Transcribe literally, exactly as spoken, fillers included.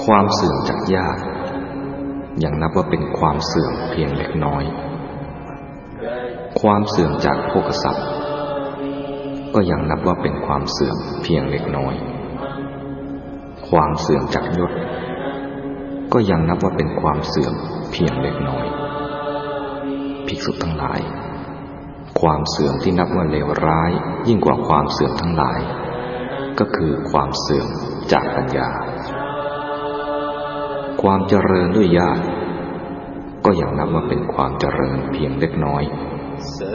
ความเสื่อมจากญาติยังนับว่าเป็นความเสื่อมเพียงเล็กน้อยความเสื่อมจากโภคทรัพย์ก็ยังนับว่าเป็นความเสื่อมเพียงเล็กน้อยความเสื่อมจากยศก็ยังนับว่าเป็นความเสื่อมเพียงเล็กน้อยภิกษุทั้งหลายความเสื่อมที่นับว่าเลวร้ายยิ่งกว่าความเสื่อมทั้งหลายก็คือความเสื่อมจากปัญญาความเจริญด้วยญาติก็ยังนับว่าเป็นความเจริญเพียงเล็กน้อย